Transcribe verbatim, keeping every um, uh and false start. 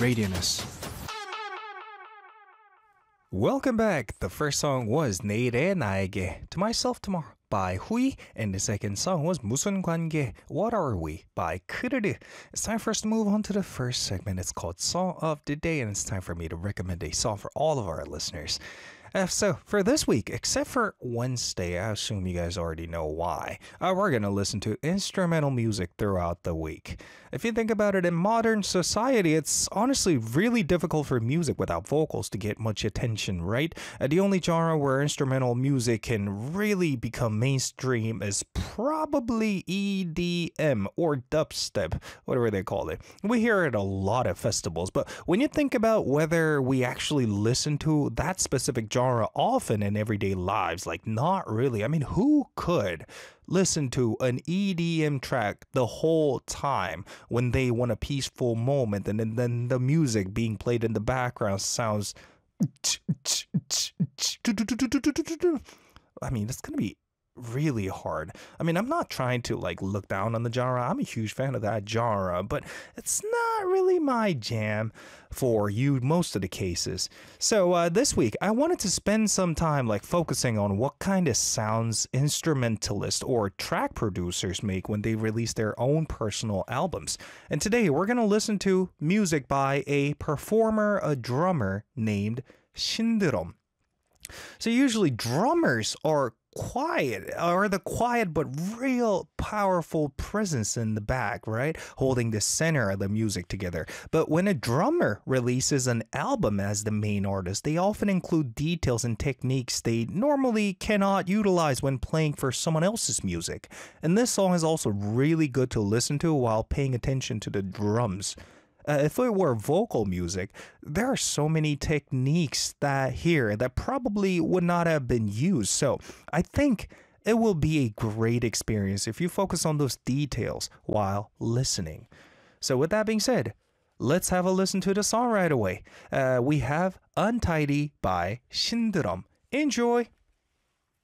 Radianess. Welcome back. The first song was 내일의 나에게, To Myself Tomorrow by Hui, and the second song was 무슨 관계, What Are We by 크르르. It's time for us to move on to the first segment. It's called Song of the Day, and it's time for me to recommend a song for all of our listeners. Uh, so for this week, except for Wednesday, I assume you guys already know why, uh, we're going to listen to instrumental music throughout the week. If you think about it, in modern society, it's honestly really difficult for music without vocals to get much attention, right? Uh, the only genre where instrumental music can really become mainstream is probably E D M or dubstep, whatever they call it. We hear it a lot at festivals, but when you think about whether we actually listen to that specific genre often in everyday lives, like not really. I mean, who could listen to an E D M track the whole time when they want a peaceful moment and then, then the music being played in the background sounds I mean, it's gonna be really hard. I mean, I'm not trying to like look down on the genre. I'm a huge fan of that genre, but it's not really my jam for you most of the cases. So uh, this week, I wanted to spend some time like focusing on what kind of sounds instrumentalists or track producers make when they release their own personal albums. And today, we're going to listen to music by a performer, a drummer named 신드롬. So usually drummers are quiet, or the quiet but real powerful presence in the back, right? Holding the center of the music together. But when a drummer releases an album as the main artist, they often include details and techniques they normally cannot utilize when playing for someone else's music. And this song is also really good to listen to while paying attention to the drums. Uh, if it were vocal music, there are so many techniques that here that probably would not have been used. So I think it will be a great experience if you focus on those details while listening. So with that being said, let's have a listen to the song right away. Uh, we have Untidy by 신드롬. Enjoy!